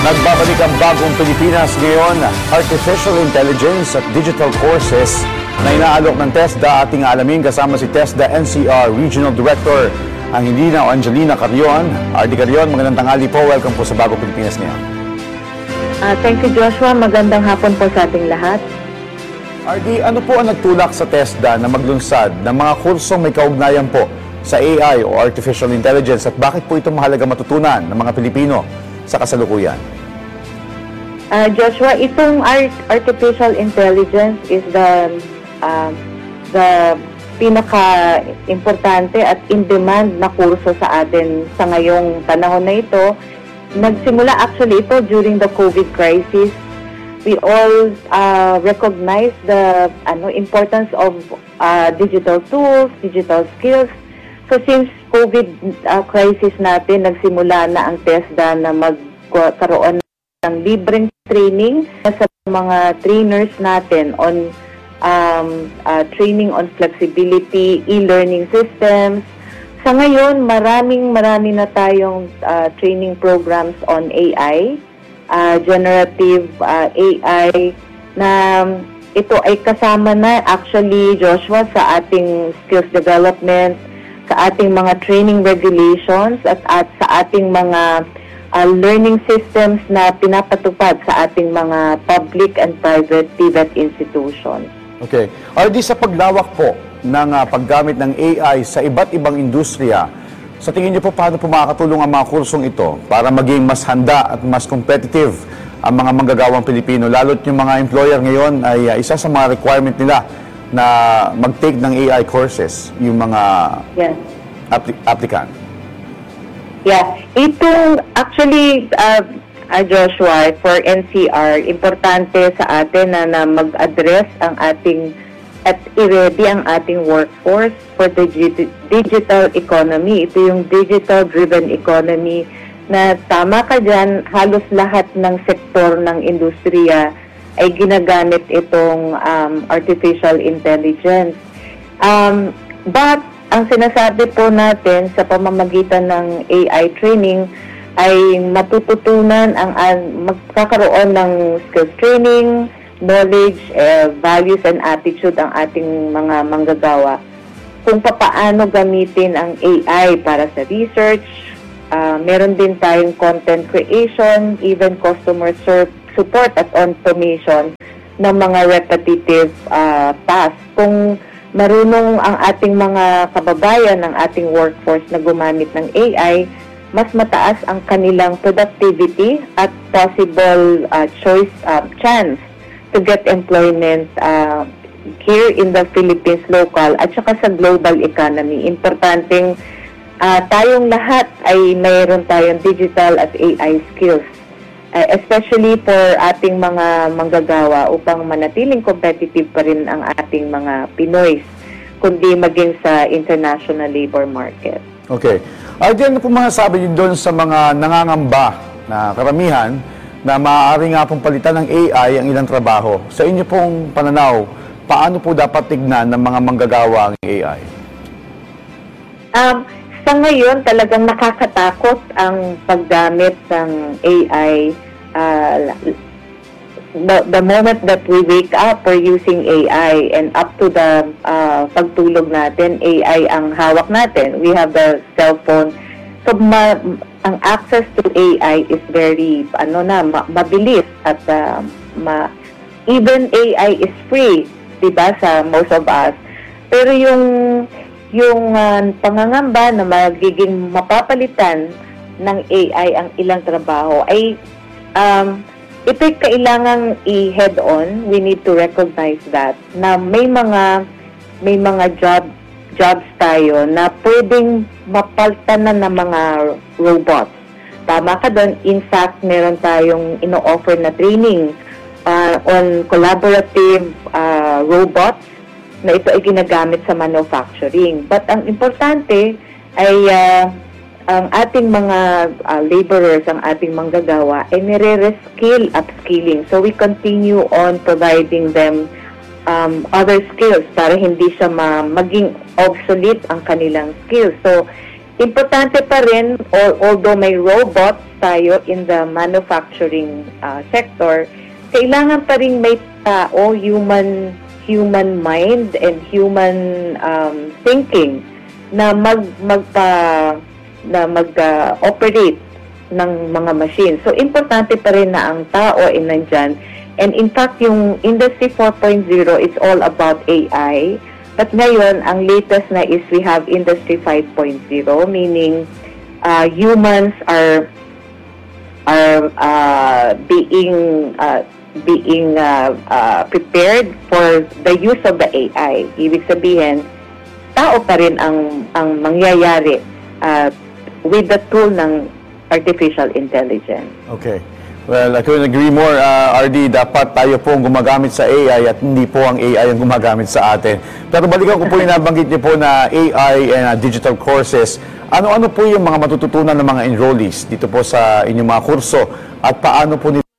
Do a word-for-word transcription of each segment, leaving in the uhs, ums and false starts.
Nagbabalik ang bagong Pilipinas ngayon, Artificial Intelligence at Digital Courses na inaalok ng TESDA. Ating alamin kasama si TESDA N C R Regional Director Angelina o Angelina Carrion. R D Carrion, magandang tanghali po. Welcome po sa bagong Pilipinas ngayon. Uh, thank you, Joshua. Magandang hapon po sa ating lahat. R D, ano po ang nagtulak sa TESDA na maglunsad ng mga kursong may kaugnayan po sa A I o Artificial Intelligence at bakit po ito mahalaga matutunan ng mga Pilipino sa kasalukuyan? Uh, Joshua, itong art artificial intelligence is the uh, the pinaka-importante at in-demand na kurso sa atin sa ngayong panahon na ito. Nagsimula actually ito during the COVID crisis. We all uh, recognize the ano importance of uh, digital tools, digital skills. So since COVID uh, crisis natin, nagsimula na ang TESDA na magkaroon ng libreng training sa mga trainers natin on um, uh, training on flexibility, e-learning systems. Sa ngayon, maraming marami na tayong uh, training programs on A I, uh, generative uh, A I, na ito ay kasama na actually, Joshua, sa ating skills development, sa ating mga training regulations at, at sa ating mga uh, learning systems na pinapatupad sa ating mga public and private T V E T institutions. Okay. R D, sa paglawak po ng uh, paggamit ng A I sa iba't ibang industriya, sa tingin niyo po paano po makakatulong ang mga kursong ito para maging mas handa at mas competitive ang mga manggagawang Pilipino, lalo't yung mga employer ngayon ay uh, isa sa mga requirement nila na mag-take ng A I courses, yung mga yes. apl- applicant? Yeah. Itong, actually, uh, uh, Joshua, for N C R, importante sa atin na, na mag-address ang ating, at i-ready ang ating workforce for the digi- digital economy. Ito yung digital-driven economy na tama ka dyan, halos lahat ng sektor ng industriya ay ginagamit itong um, artificial intelligence. Um, but, ang sinasabi po natin sa pamamagitan ng A I training ay matututunan, ang uh, magkakaroon ng skills training, knowledge, uh, values, and attitude ang ating mga manggagawa kung papaano gamitin ang A I para sa research. Uh, meron din tayong content creation, even customer service support at automation ng mga repetitive uh, tasks. Kung marunong ang ating mga kababayan, ng ating workforce na gumamit ng A I, mas mataas ang kanilang productivity at possible uh, choice uh, chance to get employment uh, here in the Philippines local at saka sa global economy. Importanteng uh, tayong lahat ay mayroon tayong digital at A I skills. Uh, especially for ating mga manggagawa upang manatiling competitive pa rin ang ating mga Pinoys, kundi maging sa international labor market. Okay. Ay, ano po mga sabi niyo doon sa mga nangangamba na karamihan na maaari nga pong palitan ng A I ang ilang trabaho? Sa inyo pong pananaw, paano po dapat tignan ng mga manggagawa ang A I? Um, Sa ngayon, talagang nakakatakot ang paggamit ng A I. Uh, the, the moment that we wake up, we're using A I, and up to the uh, pagtulog natin, A I ang hawak natin. We have the cell phone. So, ma, ang access to A I is very, ano na, ma, mabilis. At uh, ma, even A I is free, diba, sa most of us. Pero yung yung uh, pangangamba na magiging mapapalitan ng A I ang ilang trabaho ay um, ito'y kailangang i-head on. We need to recognize that na may mga may mga job jobs tayo na pwedeng mapalitan na ng mga robots. Tama ka doon. In fact, meron tayong ino-offer na training uh, on collaborative uh, robots na ito ay ginagamit sa manufacturing. But ang importante ay uh, ang ating mga uh, laborers, ang ating manggagawa, ay nire-reskill, upskilling. So we continue on providing them um, other skills para hindi siya ma- maging obsolete ang kanilang skills. So importante pa rin, al- although may robots tayo in the manufacturing uh, sector, kailangan pa rin may tao, human human mind and human um, thinking na mag magpa na mag-operate ng mga machine. So importante pa rin na ang tao ay nandyan. And in fact, yung Industry four point oh, it's all about A I. But ngayon, ang latest na is we have Industry five point oh, meaning uh, humans are are uh, being uh, being uh, uh, prepared for the use of the A I. Ibig sabihin, tao pa rin ang ang mangyayari uh, with the tool ng artificial intelligence. Okay. Well, I couldn't agree more, uh, R D. Dapat tayo pong gumagamit sa A I at hindi po ang A I ang gumagamit sa atin. Pero balikan ko po yung nabanggit niyo po na A I and uh, digital courses. Ano-ano po yung mga matututunan ng mga enrollees dito po sa inyong mga kurso at paano po nila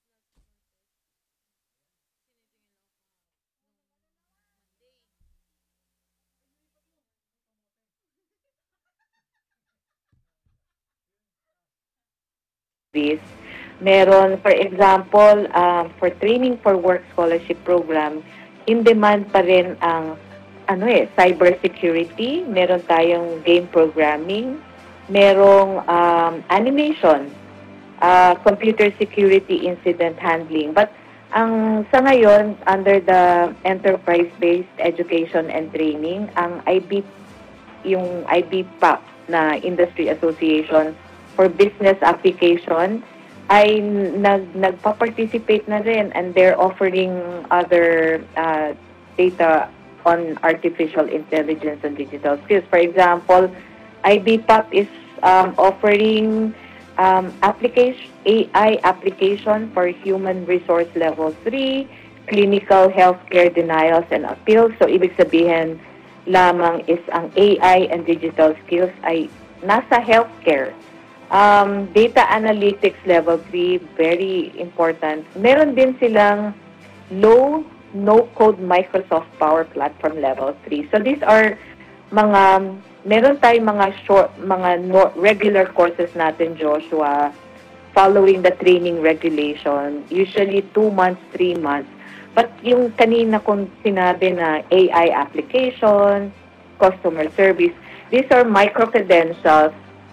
this. Meron, for example, uh, for training for work scholarship program, in demand pa rin ang ano eh, cyber security, meron tayong game programming, merong um, animation, uh, computer security incident handling. But ang sa ngayon, under the enterprise-based education and training, ang I B, yung I B P A P na Industry Association for Business Application, ay nag nagpa-participate na rin, and they're offering other uh, data on artificial intelligence and digital skills. For example, I B P A P is um, offering um, application A I application for human resource level three, clinical healthcare denials and appeals. So ibig sabihin lamang is ang A I and digital skills ay nasa healthcare. Um, data analytics level three, very important. Meron din silang low, no-code Microsoft Power Platform level three. So these are mga, meron tayong mga short, mga no, regular courses natin, Joshua, following the training regulation, usually two months, three months. But yung kanina kong sinabi na A I application, customer service, these are micro-credentials,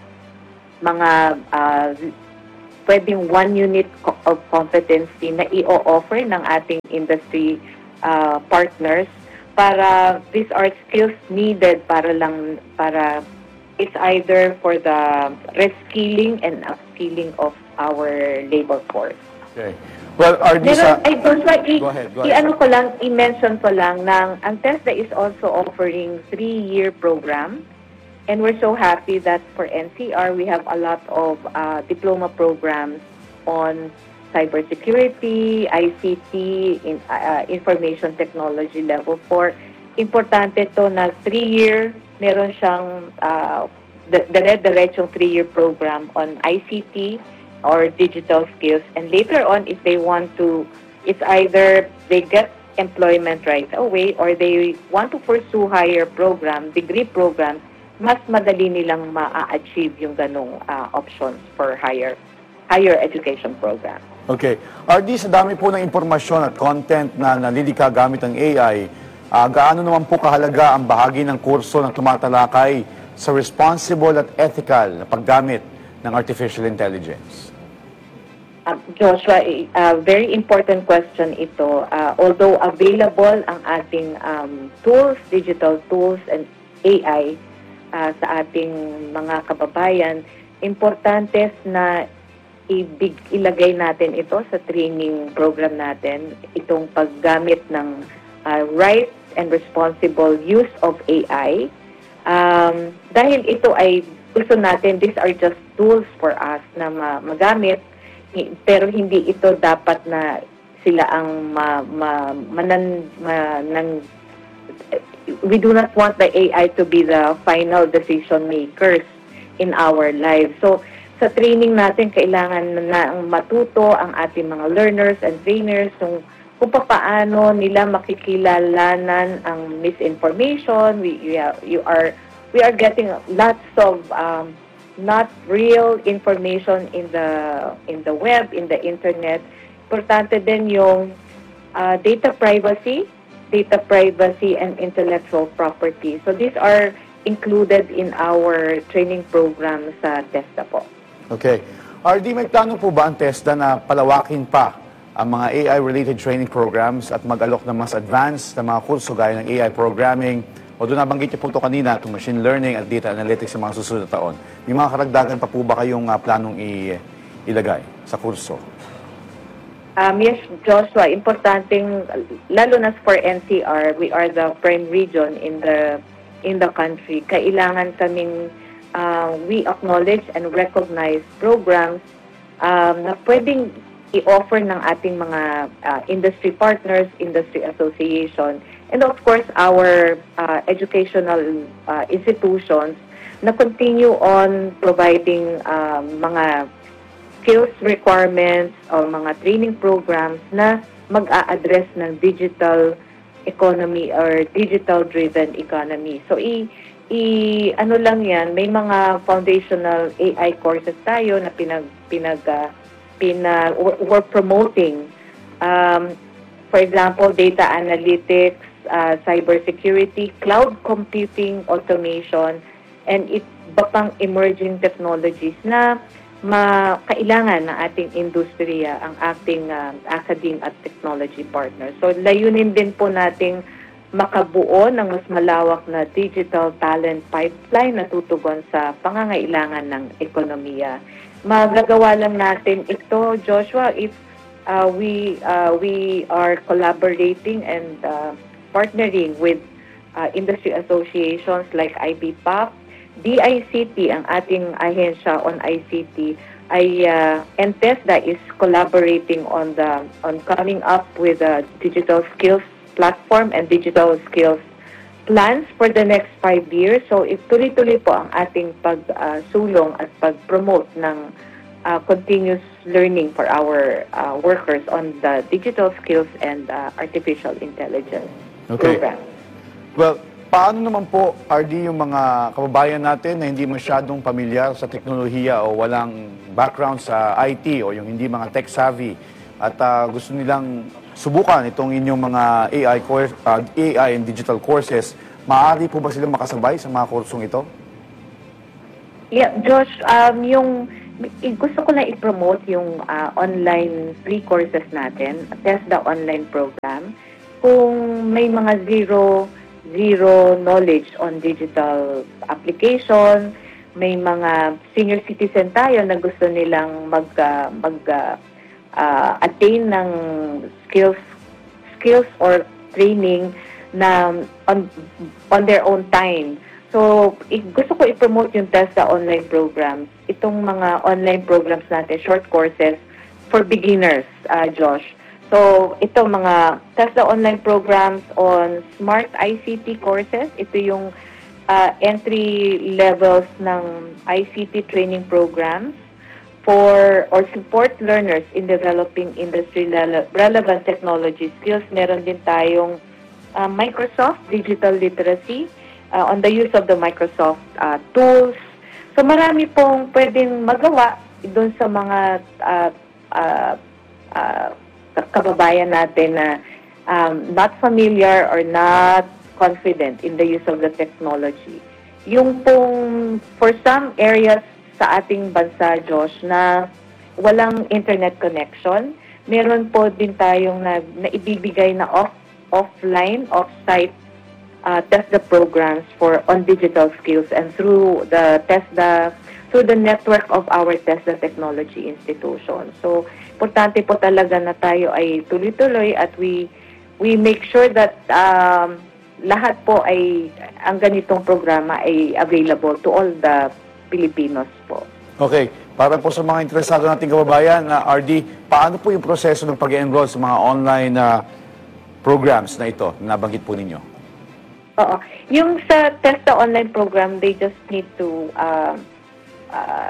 mga uh, pwedeng one unit of competency na i-offer ng ating industry uh, partners para these are skills needed para lang para it's either for the reskilling and upskilling of our labor force. Okay. Well, R D, Meron, sa... ay, Joshua, i, Go ahead, go ahead. i-ano ko lang, i-mention ko lang na ang TESDA is also offering three-year program. And we're so happy that for N C R, we have a lot of uh, diploma programs on cybersecurity, I C T, in, uh, information technology level four. Importante to na three-year, meron siyang uh, dire-diretsong three-year program on I C T or digital skills. And later on, if they want to, it's either they get employment right away or they want to pursue higher program, degree programs, mas madali nilang ma-achieve yung ganong uh, options for higher higher education program. Okay. R D, sa dami po ng impormasyon at content na nalilika gamit ng A I, uh, gaano naman po kahalaga ang bahagi ng kurso na tumatalakay sa responsible at ethical na paggamit ng artificial intelligence? Uh, Joshua, a uh, very important question ito. Uh, although available ang ating um, tools, digital tools and A I, Uh, sa ating mga kababayan, importante na ibig, ilagay natin ito sa training program natin, itong paggamit ng uh, right and responsible use of A I. Um, dahil ito ay gusto natin, these are just tools for us na ma magamit, pero hindi ito dapat na sila ang ma ma manan, manang we do not want the A I to be the final decision makers in our lives. So, sa training natin, kailangan na matuto ang ating mga learners and trainers kung, kung paano nila makikilalanan ang misinformation. We, you, are, you are we are getting lots of um, not real information in the in the web, in the internet. Importante din yung uh, data privacy, data privacy and intellectual property. So these are included in our training program sa TESDA po. Okay. R D, may plano po ba ang TESDA na palawakin pa ang mga A I-related training programs at mag-alok ng mas advanced na mga kurso gaya ng A I programming? O doon nabanggit niyo po ito kanina, itong machine learning at data analytics sa mga susunod na taon. May mga karagdagan pa po ba kayong uh, planong i- ilagay sa kurso? Um, yes, Joshua, importanteng, lalo na for N C R, we are the prime region in the in the country. Kailangan kaming uh, we acknowledge and recognize programs um, na pwedeng i-offer ng ating mga uh, industry partners, industry association, and of course our uh, educational uh, institutions na continue on providing um, mga skills requirements o mga training programs na mag-a-address ng digital economy or digital-driven economy. So, i, i ano lang yan, may mga foundational A I courses tayo na pinag, pinag, uh, pinag we're promoting. Um, for example, data analytics, uh, cybersecurity, cloud computing, automation, and iba pang emerging technologies na makailangan ng ating industriya, ang ating uh, academe at technology partners. So, layunin din po nating makabuo ng mas malawak na digital talent pipeline na tutugon sa pangangailangan ng ekonomiya. Magagawa lang natin ito, Joshua, if uh, we uh, we are collaborating and uh, partnering with uh, industry associations like I B P A P, D I C T, ang ating ahensya on I C T, ay uh, and TESDA is collaborating on the on coming up with a digital skills platform and digital skills plans for the next five years. So, tuloy-tuloy po ang ating pagsulong uh, at pag-promote ng uh, continuous learning for our uh, workers on the digital skills and uh, artificial intelligence Okay. program. Well, paano naman po, R D, yung mga kababayan natin na hindi masyadong pamilyar sa teknolohiya o walang background sa I T o yung hindi mga tech-savvy at uh, gusto nilang subukan itong inyong mga A I course, uh, A I and digital courses, maaari po ba silang makasabay sa mga kursong ito? Yeah, Josh, um, yung eh, gusto ko lang i-promote yung uh, online free courses natin, TESDA online program. Kung may mga zero zero knowledge on digital application, may mga senior citizen tayo na gusto nilang mag uh, mag uh, uh, attain ng skills skills or training na on on their own time. So, i- gusto ko i-promote yung TESDA online programs. Itong mga online programs natin, short courses for beginners, uh, Josh. So, ito mga TESDA online programs on smart I C T courses. Ito yung uh, entry levels ng I C T training programs for or support learners in developing industry rele- relevant technology skills. Meron din tayong uh, Microsoft Digital Literacy uh, on the use of the Microsoft uh, tools. So marami pong pwedeng magawa doon sa mga uh, uh, uh, kababayan natin na um, not familiar or not confident in the use of the technology. Yung pong for some areas sa ating bansa, Josh, na walang internet connection, meron po din tayong na, na ibibigay na off, offline, off-site uh, TESDA programs for on digital skills and through the TESDA, through the network of our TESDA Technology Institution. So, importante po talaga na tayo ay tuloy-tuloy at we we make sure that um, lahat po ay ang ganitong programa ay available to all the Pilipinos po. Okay. Para po sa mga interesado nating kababayan na R D, paano po yung proseso ng pag-enroll sa mga online na programs na ito na nabanggit po ninyo? Oo. Yung sa TESDA online program, they just need to uh, uh,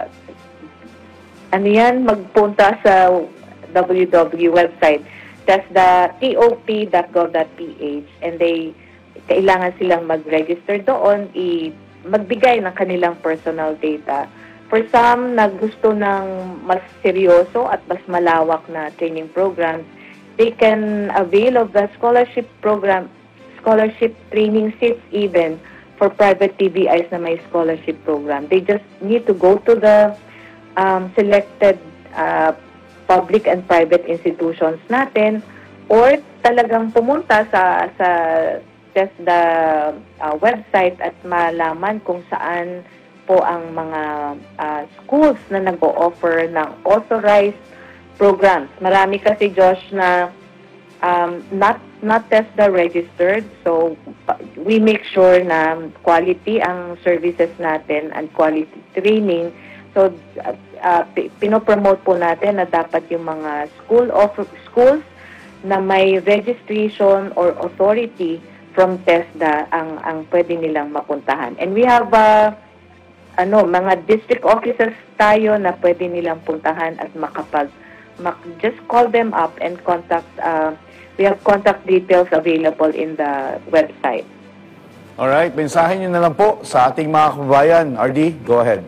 ano yan, magpunta sa w w w website tesda top dot gov dot p h and they kailangan silang mag-register doon, i magbigay ng kanilang personal data. For some na gusto ng mas seryoso at mas malawak na training programs, they can avail of the scholarship program, scholarship training seats even for private T B Is na may scholarship program. They just need to go to the um, selected uh, public and private institutions natin or talagang pumunta sa sa TESDA uh, website at malaman kung saan po ang mga uh, schools na nag-o-offer ng authorized programs. Marami kasi, Josh, na um, not not TESDA registered, so we make sure na quality ang services natin and quality training. So uh, uh, pinopromote po natin na dapat yung mga school of schools na may registration or authority from TESDA ang ang pwede nilang mapuntahan. And we have uh, ano mga district offices tayo na pwede nilang puntahan at makapag mak, just call them up and contact. Uh, we have contact details available in the website. Alright, mensahe nyo na lang po sa ating mga kababayan. R D, go ahead.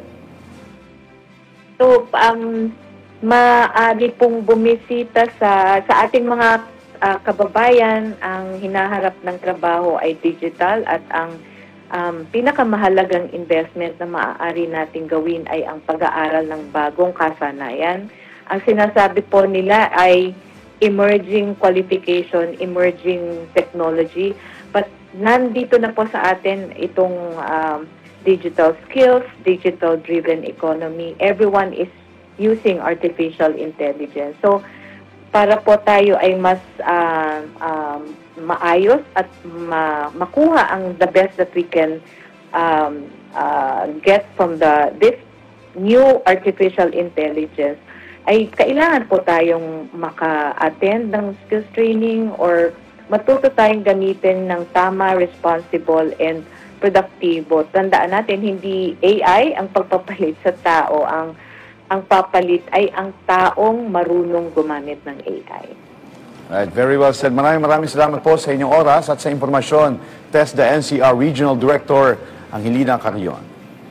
So, um, maaari pong bumisita sa sa ating mga Uh, kababayan. Ang hinaharap ng trabaho ay digital at ang um, pinakamahalagang investment na maaari nating gawin ay ang pag-aaral ng bagong kasanayan. Ang sinasabi po nila ay emerging qualification, emerging technology, but nandito na po sa atin itong um, digital skills, digital-driven economy. Everyone is using artificial intelligence. So, para po tayo ay mas uh, um, maayos at ma makuha ang the best that we can um, uh, get from the this new artificial intelligence, ay kailangan po tayong maka-attend ng skills training or matuto tayong gamitin ng tama, responsible, and produktibo. Tandaan natin, hindi A I ang pagpapalit sa tao. Ang ang papalit ay ang taong marunong gumamit ng A I. Right, very well said. Maraming maraming salamat po sa inyong oras at sa impormasyon. TESDA N C R Regional Director Angelina Carrion.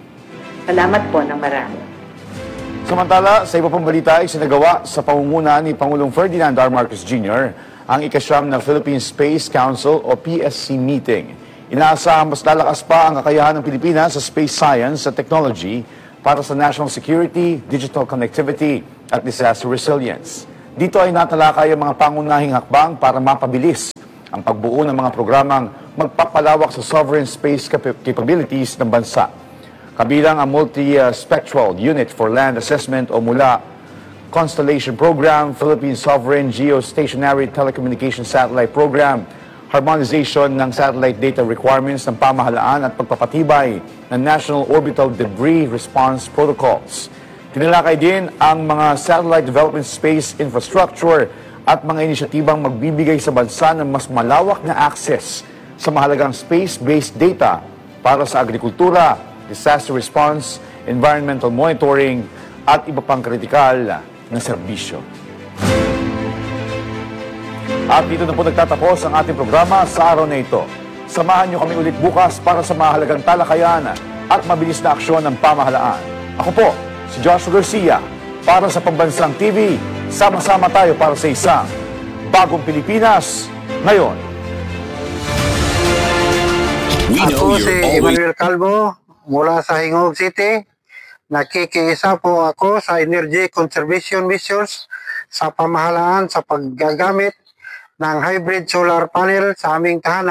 Salamat po ng marami. Samantala, sa iba pang balita ay sinagawa sa pangunguna ni Pangulong Ferdinand R. Marcos Junior ang ikasyam na Philippine Space Council o P S C meeting. Inaasahang mas lalakas pa ang kakayahan ng Pilipinas sa space science at technology para sa national security, digital connectivity at disaster resilience. Dito ay natalakay ang mga pangunahing hakbang para mapabilis ang pagbuo ng mga programang magpapalawak sa sovereign space cap capabilities ng bansa. Kabilang ang Multi-Spectral Unit for Land Assessment o MULA, Constellation Program, Philippine Sovereign Geostationary Telecommunication Satellite Program, harmonization ng satellite data requirements ng pamahalaan at pagpapatibay ng National Orbital Debris Response Protocols. Tinalakay din ang mga satellite development space infrastructure at mga inisyatibang magbibigay sa bansa ng mas malawak na access sa mahalagang space-based data para sa agrikultura, disaster response, environmental monitoring at iba pang kritikal na serbisyo. At dito na po nagtatapos ang ating programa sa araw na ito. Samahan niyo kami ulit bukas para sa mahalagang talakayan at mabilis na aksyon ng pamahalaan. Ako po, si Joshua Garcia, para sa Pambansang T V. Sama-sama tayo para sa isang bagong Pilipinas ngayon. Ako si Emmanuel Calvo mula sa Hingog City. Nakikiisa po ako sa Energy Conservation Measures sa pamahalaan sa paggagamit ng hybrid solar panel sa aming tahanan.